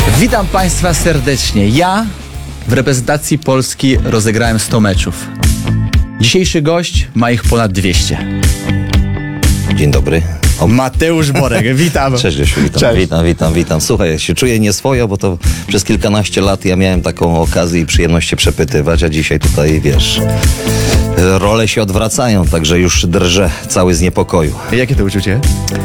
Witam Państwa serdecznie. Ja w reprezentacji Polski rozegrałem 100 meczów. Dzisiejszy gość ma ich ponad 200. Dzień dobry. Mateusz Borek, witam. Cześć Grzesiu, witam. Cześć. Witam. Słuchaj, ja się czuję nieswojo, bo to przez kilkanaście lat ja miałem taką okazję i przyjemność się przepytywać, a dzisiaj tutaj, wiesz, role się odwracają, także już drżę cały z niepokoju. Jakie to uczucie?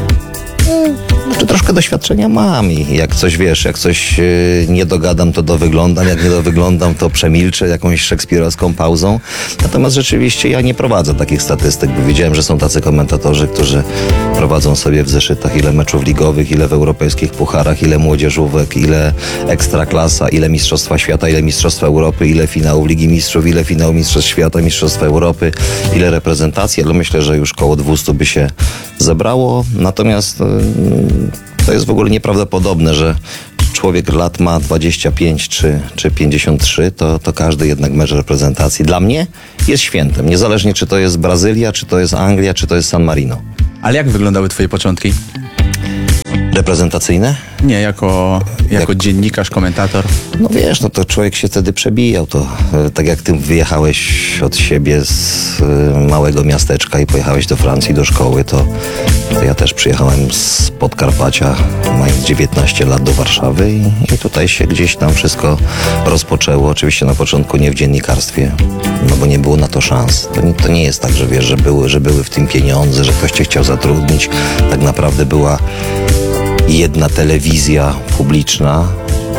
Znaczy, troszkę doświadczenia mam i jak coś, wiesz, jak coś nie dogadam, to dowyglądam, jak nie dowyglądam, to przemilczę jakąś szekspirowską pauzą. Natomiast rzeczywiście ja nie prowadzę takich statystyk, bo wiedziałem, że są tacy komentatorzy, którzy prowadzą sobie w zeszytach ile meczów ligowych, ile w europejskich pucharach, ile młodzieżówek, ile ekstraklasa, ile Mistrzostwa Świata, ile Mistrzostwa Europy, ile finałów Ligi Mistrzów, ile finałów Mistrzostw Świata, Mistrzostwa Europy, ile reprezentacji, ale myślę, że już koło 200 by się zebrało. Natomiast to jest w ogóle nieprawdopodobne, że człowiek lat ma 25 czy 53, to każdy jednak mecz reprezentacji dla mnie jest świętem. Niezależnie czy to jest Brazylia, czy to jest Anglia, czy to jest San Marino. Ale jak wyglądały twoje początki? Reprezentacyjne? Nie, jako dziennikarz, komentator. No wiesz, no to człowiek się wtedy przebijał. To tak jak ty wyjechałeś od siebie z małego miasteczka i pojechałeś do Francji do szkoły, to ja też przyjechałem z Podkarpacia, mając 19 lat do Warszawy i tutaj się gdzieś tam wszystko rozpoczęło. Oczywiście na początku nie w dziennikarstwie, no bo nie było na to szans. To nie jest tak, że wiesz, że były w tym pieniądze, że ktoś cię chciał zatrudnić. Tak naprawdę była jedna telewizja publiczna.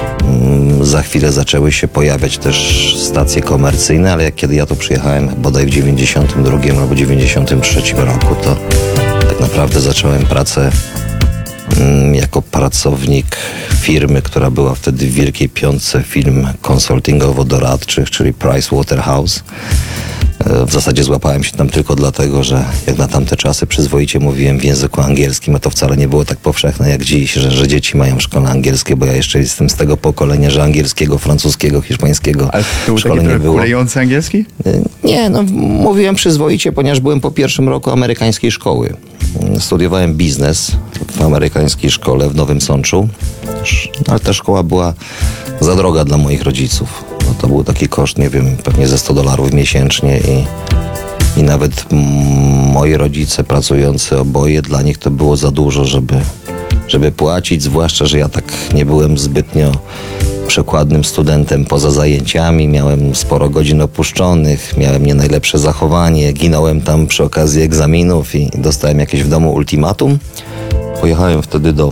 Za chwilę zaczęły się pojawiać też stacje komercyjne, ale kiedy ja tu przyjechałem, bodaj w 92 albo 93 roku, to tak naprawdę zacząłem pracę jako pracownik firmy, która była wtedy w Wielkiej Piątce firm konsultingowo-doradczych, czyli Price Waterhouse. W zasadzie złapałem się tam tylko dlatego, że jak na tamte czasy przyzwoicie mówiłem w języku angielskim, a to wcale nie było tak powszechne jak dziś, że dzieci mają w szkole angielskie, bo ja jeszcze jestem z tego pokolenia, że angielskiego, francuskiego, hiszpańskiego w szkole nie było. Kulejący angielski? Nie, no mówiłem przyzwoicie, ponieważ byłem po pierwszym roku amerykańskiej szkoły. Studiowałem biznes w amerykańskiej szkole w Nowym Sączu, ale ta szkoła była za droga dla moich rodziców. No to był taki koszt, nie wiem, pewnie ze $100 miesięcznie i nawet moi rodzice pracujący oboje, dla nich to było za dużo, żeby płacić, zwłaszcza, że ja tak nie byłem zbytnio przekładnym studentem poza zajęciami, miałem sporo godzin opuszczonych, miałem nie najlepsze zachowanie, ginąłem tam przy okazji egzaminów i dostałem jakieś w domu ultimatum. Pojechałem wtedy do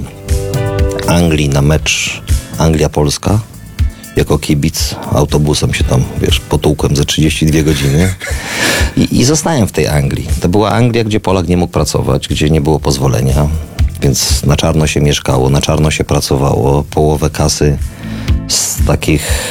Anglii na mecz Anglia-Polska. Jako kibic autobusem się tam, wiesz, potłukłem za 32 godziny i zostałem w tej Anglii. To była Anglia, gdzie Polak nie mógł pracować, gdzie nie było pozwolenia, więc na czarno się mieszkało, na czarno się pracowało. Połowę kasy z takich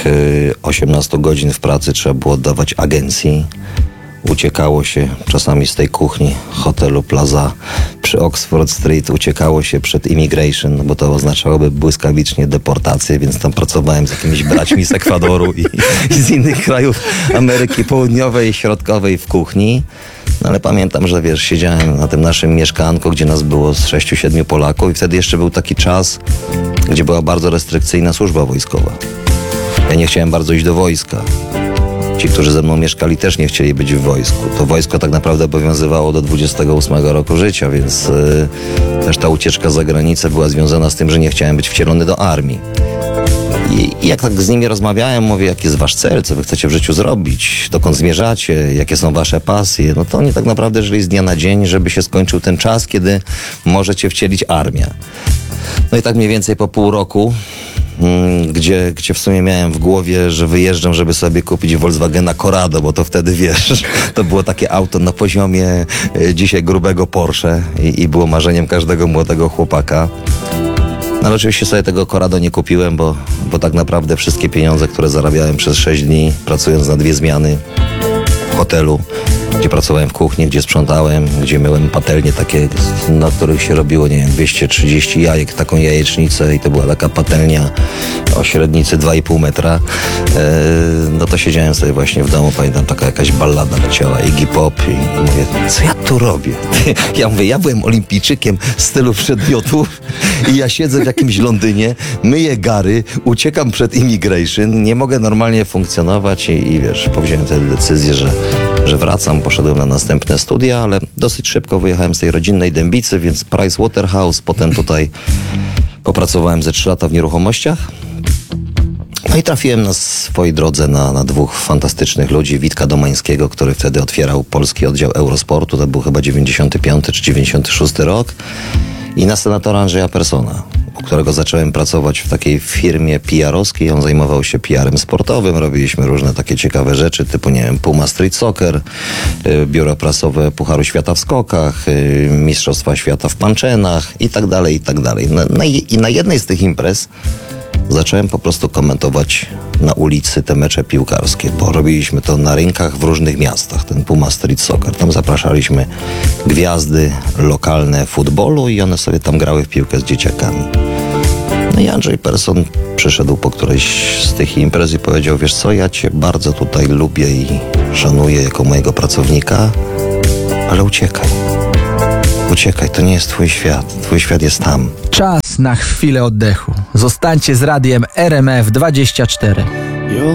18 godzin w pracy trzeba było oddawać agencji. Uciekało się czasami z tej kuchni hotelu Plaza przy Oxford Street, uciekało się przed immigration, bo to oznaczałoby błyskawicznie deportację, więc tam pracowałem z jakimiś braćmi z Ekwadoru i z innych krajów Ameryki Południowej i Środkowej w kuchni. No ale pamiętam, że wiesz, siedziałem na tym naszym mieszkanku, gdzie nas było z 6-7 Polaków i wtedy jeszcze był taki czas, gdzie była bardzo restrykcyjna służba wojskowa. Ja nie chciałem bardzo iść do wojska. Ci, którzy ze mną mieszkali, też nie chcieli być w wojsku. To wojsko tak naprawdę obowiązywało do 28 roku życia, więc też ta ucieczka za granicę była związana z tym, że nie chciałem być wcielony do armii. I jak tak z nimi rozmawiałem, mówię, jaki jest wasz cel, co wy chcecie w życiu zrobić, dokąd zmierzacie, jakie są wasze pasje, no to oni tak naprawdę żyli z dnia na dzień, żeby się skończył ten czas, kiedy możecie wcielić armię. No i tak mniej więcej po pół roku, gdzie w sumie miałem w głowie, że wyjeżdżam, żeby sobie kupić Volkswagena Corrado, bo to wtedy, wiesz, to było takie auto na poziomie dzisiaj grubego Porsche i było marzeniem każdego młodego chłopaka. No ale oczywiście sobie tego Corrado nie kupiłem, bo tak naprawdę wszystkie pieniądze, które zarabiałem przez 6 dni, pracując na 2 zmiany w hotelu, gdzie pracowałem w kuchni, gdzie sprzątałem, gdzie myłem patelnie takie, na których się robiło, nie wiem, 230 jajek, taką jajecznicę i to była taka patelnia o średnicy 2,5 metra. No to siedziałem sobie właśnie w domu, pamiętam, taka jakaś ballada leciała, Iggy Pop i mówię, co ja tu robię? Ja mówię, ja byłem olimpijczykiem stylu przedmiotów i ja siedzę w jakimś Londynie, myję gary, uciekam przed immigration, nie mogę normalnie funkcjonować i wiesz, powziąłem wtedy decyzję, że wracam, poszedłem na następne studia, ale dosyć szybko wyjechałem z tej rodzinnej Dębicy, więc Price Waterhouse, potem tutaj popracowałem ze 3 lata w nieruchomościach. No i trafiłem na swojej drodze na dwóch fantastycznych ludzi. Witka Domańskiego, który wtedy otwierał polski oddział Eurosportu, to był chyba 95 czy 96 rok. I na senatora Andrzeja Persona, u którego zacząłem pracować w takiej firmie PR-owskiej. On zajmował się PR-em sportowym, robiliśmy różne takie ciekawe rzeczy, typu, nie wiem, Puma Street Soccer, biuro prasowe Pucharu Świata w skokach, Mistrzostwa Świata w panczenach i tak dalej, i tak dalej. I na jednej z tych imprez zacząłem po prostu komentować na ulicy te mecze piłkarskie, bo robiliśmy to na rynkach w różnych miastach, ten Puma Street Soccer. Tam zapraszaliśmy gwiazdy lokalne futbolu i one sobie tam grały w piłkę z dzieciakami. No i Andrzej Persson przyszedł po którejś z tych imprez i powiedział, wiesz co, ja cię bardzo tutaj lubię i szanuję jako mojego pracownika, ale uciekaj. Uciekaj, to nie jest twój świat jest tam. Czas na chwilę oddechu. Zostańcie z radiem RMF 24.